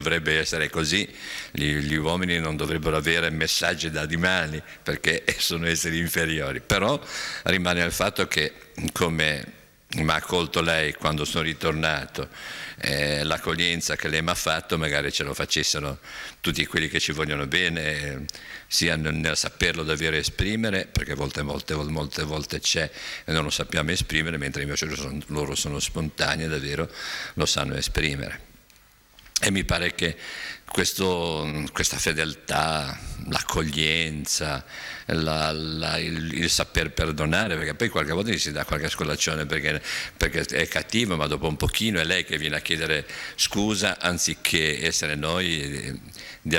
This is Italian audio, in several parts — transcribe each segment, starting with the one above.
Dovrebbe essere così, gli uomini non dovrebbero avere messaggi da animali perché sono esseri inferiori, però rimane il fatto che, come mi ha accolto lei quando sono ritornato, l'accoglienza che lei mi ha fatto magari ce lo facessero tutti quelli che ci vogliono bene, sia nel saperlo davvero esprimere, perché molte volte c'è e non lo sappiamo esprimere, mentre invece loro sono spontanei e davvero lo sanno esprimere. E mi pare che questa fedeltà, l'accoglienza, il saper perdonare, perché poi qualche volta gli si dà qualche scolaccione perché è cattivo, ma dopo un pochino è lei che viene a chiedere scusa anziché essere noi di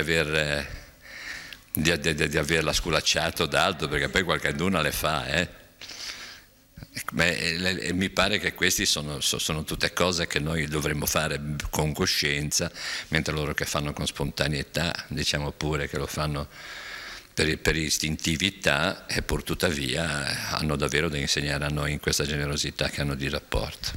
averla sculacciato d'altro, perché poi qualcuno le fa, Mi pare che queste sono tutte cose che noi dovremmo fare con coscienza, mentre loro che fanno con spontaneità, diciamo pure che lo fanno per istintività, e pur tuttavia hanno davvero da insegnare a noi in questa generosità che hanno di rapporto.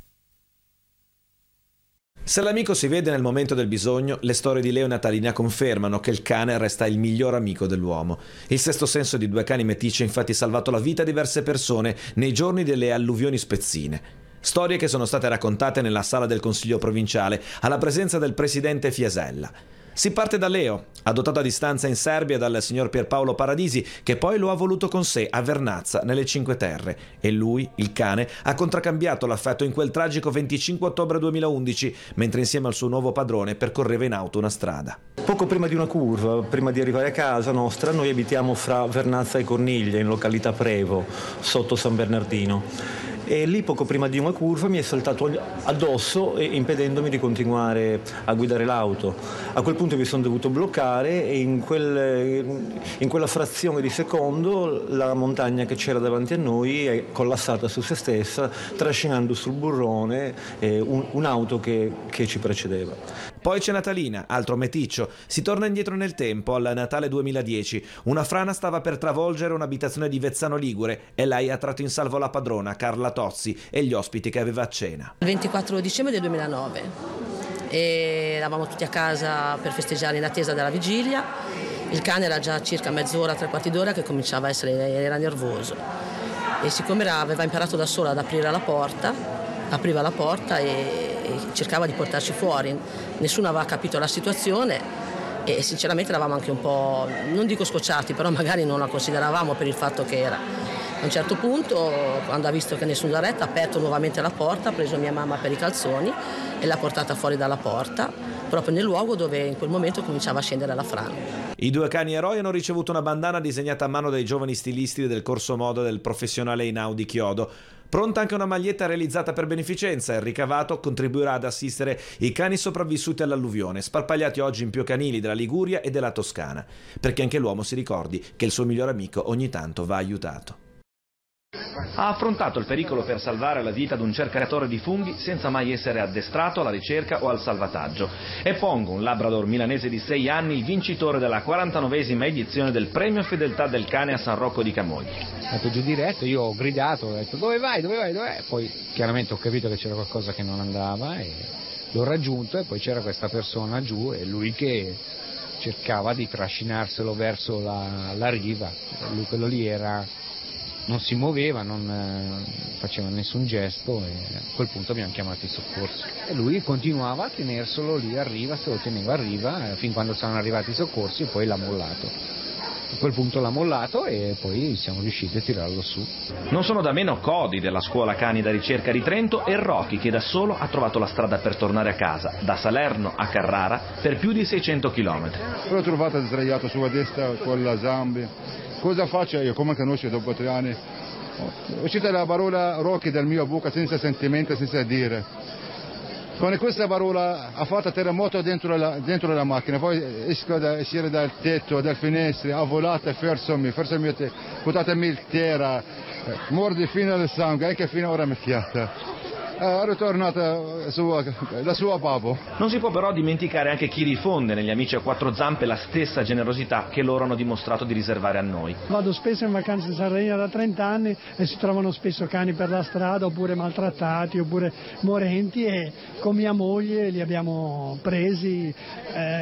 Se l'amico si vede nel momento del bisogno, le storie di Leo e Natalina confermano che il cane resta il miglior amico dell'uomo. Il sesto senso di due cani meticci ha infatti salvato la vita a diverse persone nei giorni delle alluvioni spezzine. Storie che sono state raccontate nella sala del Consiglio provinciale alla presenza del presidente Fiasella. Si parte da Leo, adottato a distanza in Serbia dal signor Pierpaolo Paradisi, che poi lo ha voluto con sé a Vernazza, nelle Cinque Terre. E lui, il cane, ha contraccambiato l'affetto in quel tragico 25 ottobre 2011, mentre insieme al suo nuovo padrone percorreva in auto una strada. Poco prima di una curva, prima di arrivare a casa nostra, noi abitiamo fra Vernazza e Corniglia, in località Prevo, sotto San Bernardino. E lì poco prima di una curva mi è saltato addosso, impedendomi di continuare a guidare l'auto. A quel punto mi sono dovuto bloccare e in quella frazione di secondo la montagna che c'era davanti a noi è collassata su se stessa, trascinando sul burrone un'auto che ci precedeva. Poi c'è Natalina, altro meticcio. Si torna indietro nel tempo, al Natale 2010. Una frana stava per travolgere un'abitazione di Vezzano Ligure e lei ha tratto in salvo la padrona, Carla Tozzi, e gli ospiti che aveva a cena. Il 24 dicembre del 2009 e eravamo tutti a casa per festeggiare in attesa della vigilia. Il cane era già circa mezz'ora, tre quarti d'ora che cominciava a era nervoso e siccome aveva imparato da sola ad aprire la porta, apriva la porta e cercava di portarci fuori. Nessuno aveva capito la situazione e sinceramente eravamo anche un po', non dico scocciati, però magari non la consideravamo per il fatto che era. A un certo punto, quando ha visto che nessuno l'ha retta, ha aperto nuovamente la porta, ha preso mia mamma per i calzoni e l'ha portata fuori dalla porta, proprio nel luogo dove in quel momento cominciava a scendere la frana. I due cani eroi hanno ricevuto una bandana disegnata a mano dai giovani stilisti del corso moda del professionale Einau di Chiodo. Pronta anche una maglietta realizzata per beneficenza e il ricavato contribuirà ad assistere i cani sopravvissuti all'alluvione, sparpagliati oggi in più canili della Liguria e della Toscana, perché anche l'uomo si ricordi che il suo miglior amico ogni tanto va aiutato. Ha affrontato il pericolo per salvare la vita ad un cercatore di funghi senza mai essere addestrato alla ricerca o al salvataggio. È Pongo, un labrador milanese di 6 anni, il vincitore della 49esima edizione del premio fedeltà del cane a San Rocco di Camogli. È andato giù diretto, io ho gridato, ho detto dove vai? Poi chiaramente ho capito che c'era qualcosa che non andava e l'ho raggiunto e poi c'era questa persona giù e lui che cercava di trascinarselo verso la riva. Lui quello lì non si muoveva, non faceva nessun gesto e a quel punto abbiamo chiamato i soccorsi. E lui continuava a tenerselo lì a riva, se lo teneva a riva fin quando sono arrivati i soccorsi e poi l'ha mollato. A quel punto l'ha mollato e poi siamo riusciti a tirarlo su. Non sono da meno Codi della scuola cani da ricerca di Trento e Rocchi che da solo ha trovato la strada per tornare a casa, da Salerno a Carrara, per più di 600 km. L'ho trovata sdraiata sulla destra con la zambe. Cosa faccio io? Come conosco dopo 3 anni? È uscita la parola Rocchi dalla mia bocca senza sentimento, senza dire. Con questa parola ha fatto terremoto dentro la macchina, poi esco da uscire dal tetto, dal finestre, ha volato e fersomi, buttatemi il terra, mordi fino al sangue, anche fino a ora mi fiata. È ritornata la sua papo. Non si può però dimenticare anche chi diffonde negli amici a quattro zampe la stessa generosità che loro hanno dimostrato di riservare a noi. Vado spesso in vacanza in Sardegna da 30 anni e si trovano spesso cani per la strada oppure maltrattati oppure morenti e con mia moglie li abbiamo presi